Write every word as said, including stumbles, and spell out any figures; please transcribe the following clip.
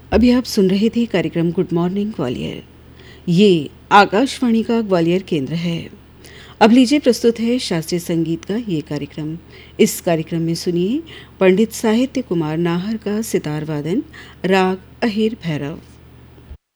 अभी आप सुन रहे थे कार्यक्रम गुड मॉर्निंग ग्वालियर। ये आकाशवाणी का ग्वालियर केंद्र है। अब लीजिए प्रस्तुत है शास्त्रीय संगीत का ये कार्यक्रम। इस कार्यक्रम में सुनिए पंडित साहित्य कुमार नाहर का सितार वादन, राग अहिर भैरव।